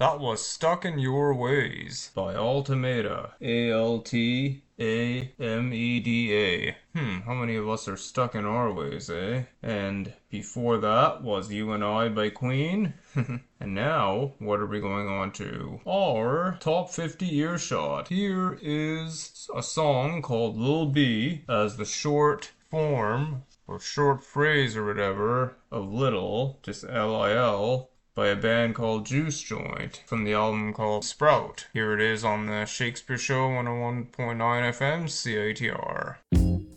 That was Stuck in Your Ways by Altameda. Altameda. How many of us are stuck in our ways, eh? And before that was You and I by Queen. And now, what are we going on to? Our top 50 earshot. Here is a song called Lil B as the short form or short phrase or whatever of Little, just Lil, by a band called Juice Joint from the album called Sprout. Here it is on the Shakespeare Show 101.9 FM CITR.